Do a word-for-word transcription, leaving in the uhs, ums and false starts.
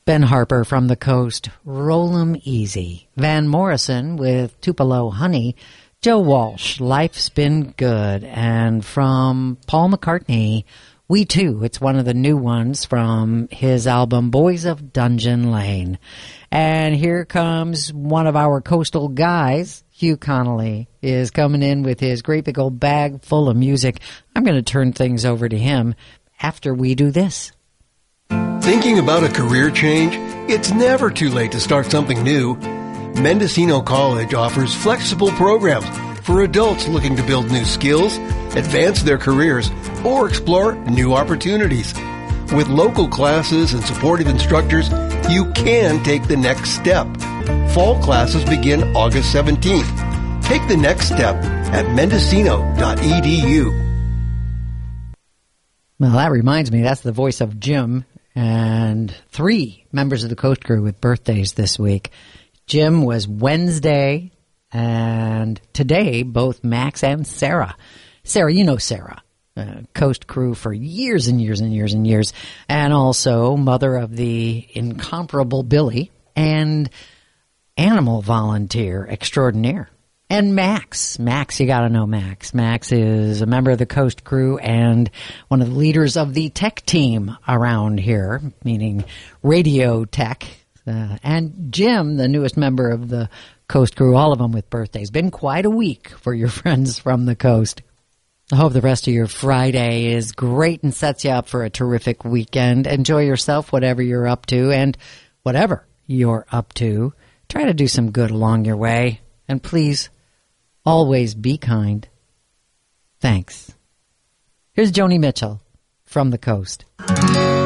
Ben Harper from the Coast, Roll 'em Easy. Van Morrison with Tupelo Honey. Joe Walsh, Life's Been Good. And from Paul McCartney, We Too. It's one of the new ones from his album Boys of Dungeon Lane. And here comes one of our coastal guys, Hugh Connolly, is coming in with his great big old bag full of music. I'm going to turn things over to him after we do this. Thinking about a career change? It's never too late to start something new. Mendocino College offers flexible programs for adults looking to build new skills, advance their careers, or explore new opportunities. With local classes and supportive instructors, you can take the next step. Fall classes begin August seventeenth. Take the next step at mendocino dot e d u. Well, that reminds me, that's the voice of Jim and three members of the Coast Crew with birthdays this week. Jim was Wednesday, and today, both Max and Sarah. Sarah, you know Sarah, uh, Coast Crew for years and years and years and years, and also mother of the incomparable Billy and animal volunteer extraordinaire. And Max. Max, you gotta know Max. Max is a member of the Coast Crew and one of the leaders of the tech team around here, meaning radio tech. Uh, and Jim, the newest member of the Coast Crew, all of them with birthdays. Been quite a week for your friends from the coast. I hope the rest of your Friday is great and sets you up for a terrific weekend. Enjoy yourself, whatever you're up to, and whatever you're up to, try to do some good along your way. And please, always be kind. Thanks. Here's Joni Mitchell from the Coast.